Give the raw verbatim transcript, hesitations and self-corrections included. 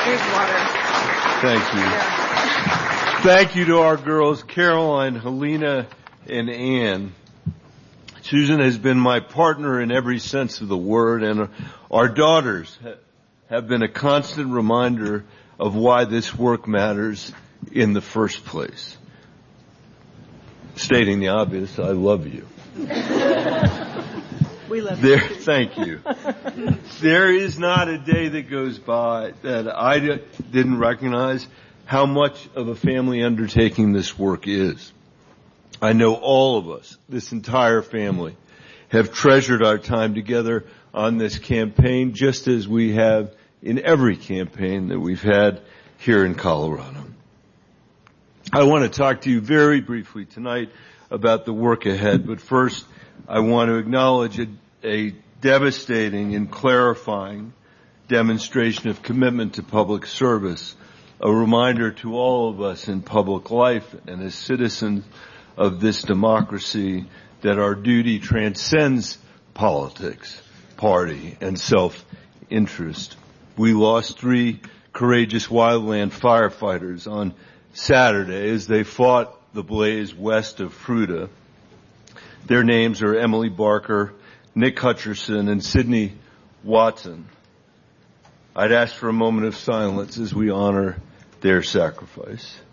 Here's water. Thank you. Yeah. Thank you to our girls, Caroline, Helena, and Ann. Susan has been my partner in every sense of the word, and our daughters have been a constant reminder of why this work matters in the first place. Stating the obvious, I love you. We love there, you. Thank you. There is not a day that goes by that I d- didn't recognize how much of a family undertaking this work is. I know all of us, this entire family, have treasured our time together on this campaign just as we have in every campaign that we've had here in Colorado. I want to talk to you very briefly tonight about the work ahead, but first I want to acknowledge a, a devastating and clarifying demonstration of commitment to public service, a reminder to all of us in public life and as citizens of this democracy that our duty transcends politics, party, and self-interest. We lost three courageous wildland firefighters on Saturday as they fought the blaze west of Fruita. Their names are Emily Barker, Nick Hutcherson, and Sydney Watson. I'd ask for a moment of silence as we honor their sacrifice.